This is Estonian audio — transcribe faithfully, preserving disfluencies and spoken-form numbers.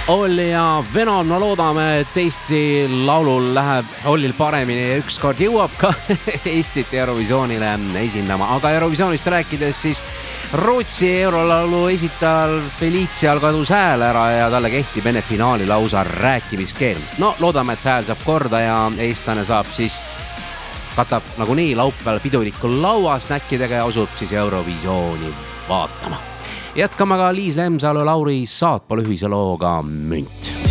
Olli ja Venom, no loodame, et Eesti laulul läheb Ollil paremini ja ükskord jõuab ka Eestit Eurovisioonile esindama. Aga Eurovisioonist rääkides siis Rootsi eurolaulu esitajal Felicial kadus hääl ära ja talle kehtib enne finaali lausa rääkimiskeel. No loodame, et hääl saab korda ja eestlane saab siis katab nagunii laupäeval pidulikul lauas näkkidega ja asub siis Eurovisiooni vaatama. Jätkame ka Liis Lemsalu Lauri Saatpalu ühise looga Münt.